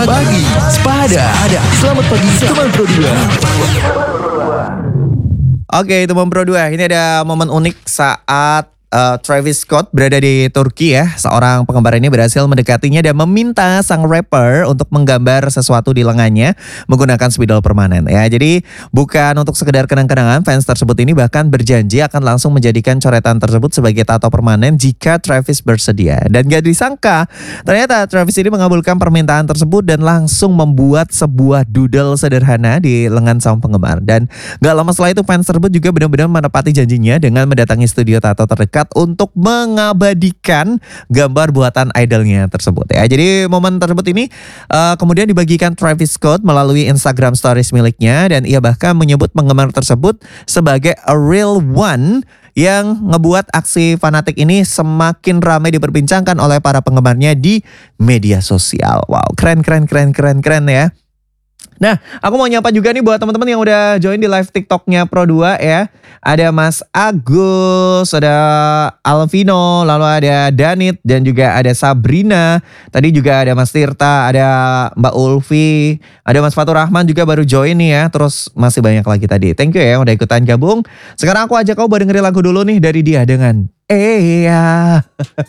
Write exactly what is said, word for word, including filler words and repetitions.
Pagi Sepada. Selamat pagi teman Pro dua. Oke, teman Pro dua, ini ada momen unik saat uh, Travis Scott berada di Turki ya. Seorang penggemar ini berhasil mendekatinya dan meminta sang rapper untuk menggambar sesuatu di lengannya menggunakan spidol permanen ya. Jadi bukan untuk sekedar kenang-kenangan, fans tersebut ini bahkan berjanji akan langsung menjadikan coretan tersebut sebagai tato permanen jika Travis bersedia. Dan gak disangka, ternyata Travis ini mengabulkan permintaan tersebut dan langsung membuat sebuah doodle sederhana di lengan sang penggemar. Dan gak lama setelah itu fans tersebut juga benar-benar menepati janjinya dengan mendatangi studio tato terdekat untuk mengabadikan gambar buatan idolnya tersebut ya. Jadi momen tersebut ini uh, kemudian dibagikan Travis Scott melalui Instagram Stories miliknya dan ia bahkan menyebut penggemar tersebut sebagai a real one yang ngebuat aksi fanatik ini semakin ramai diperbincangkan oleh para penggemarnya di media sosial. Wow, keren keren keren keren keren ya. Nah, aku mau nyapa juga nih buat teman-teman yang udah join di live TikToknya Pro dua ya. Ada Mas Agus, ada Alvino, lalu ada Danit dan juga ada Sabrina. Tadi juga ada Mas Tirta, ada Mbak Ulfi, ada Mas Fatur Rahman juga baru join nih ya. Terus masih banyak lagi tadi. Thank you ya udah ikutan gabung. Sekarang aku ajak kau buat dengerin lagu dulu nih dari dia dengan Eya.